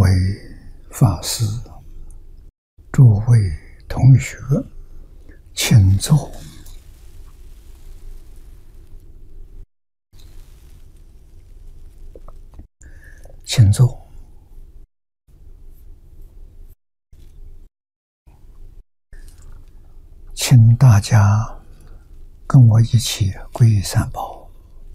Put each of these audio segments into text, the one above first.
位法师、诸位同学，请坐。请坐。请大家跟我一起皈依三宝。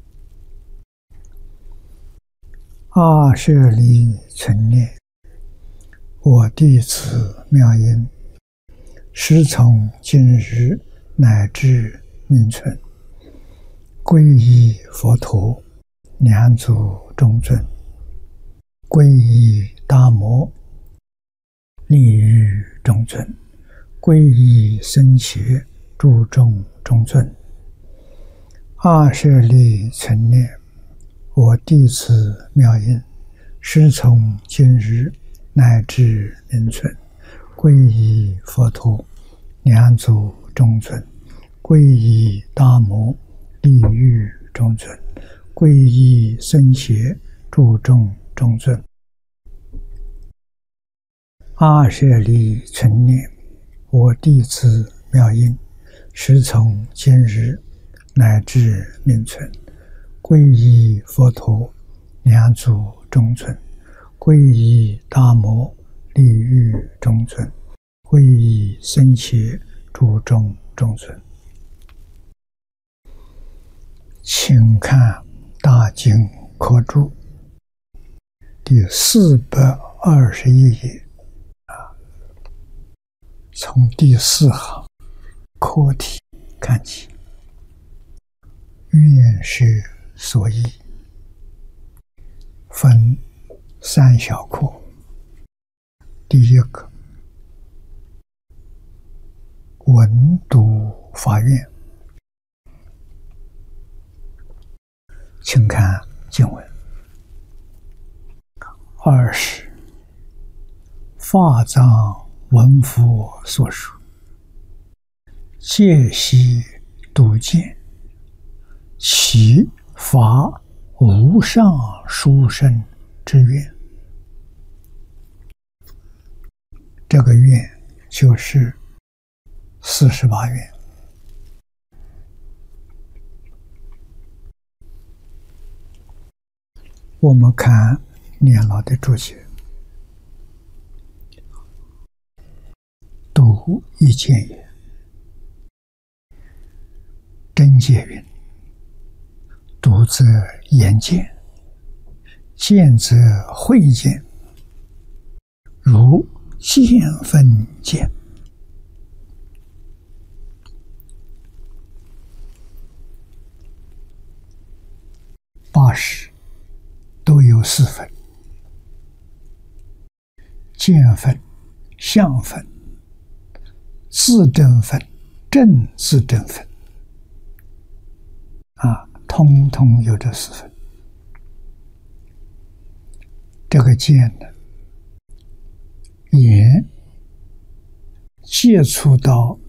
阿舍利存念，我弟子妙音，时从今日乃至命存，皈依佛陀，两足中尊，皈依大摩，利欲中尊，皈依僧伽，诸众中尊。阿舍利存念，我弟子妙音，时从今日乃至命存，皈依佛陀，两足中尊，皈依大摩，利欲中尊，皈依僧伽，诸众中尊。阿舍利存念，我弟子妙音，时从今日乃至命存，皈依佛陀，两足中尊，皈依大摩，利欲中尊，皈依僧伽，诸众中尊。请看大经科注第421页，从第4行课题看起。愿是所依，分3小课。第一个，闻读法愿。请看经文。20，法藏文佛所述，戒悉笃见，其法无上殊胜之愿。这个愿就是48愿。我们看念老的注解，笃亦见也。真解云：笃则眼见，见则慧见，如见分见。80都有4分：见分、相分、自证分、正自证分，通通有这4分。这个见呢，眼接触到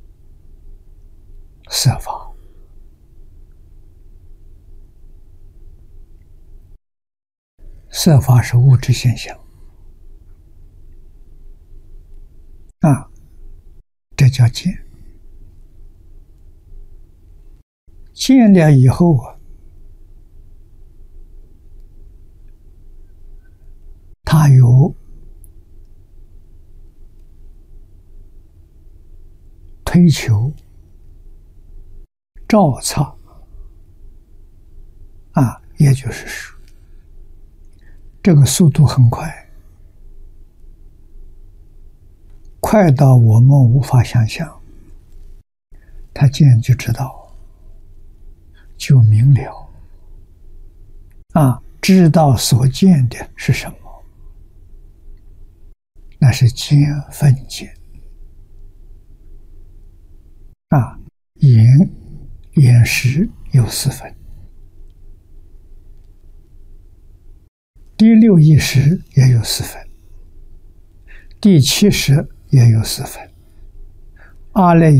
色法，色法是物质现象，这叫见。见了以后他有推求、照察，也就是说，这个速度很快，快到我们无法想象。他见就知道，就明了，知道所见的是什么，那是见分见。眼识有4分，第6意识也有4分，第7识也有4分，阿赖